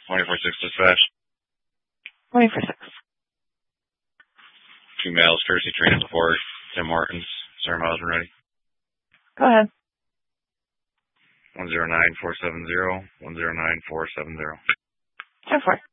24-6 dispatch. 24-6. 2 males, courtesy train at Fort Tim Hortons. Sir Miles and ready. Go ahead. 109470, 109470. 10-4.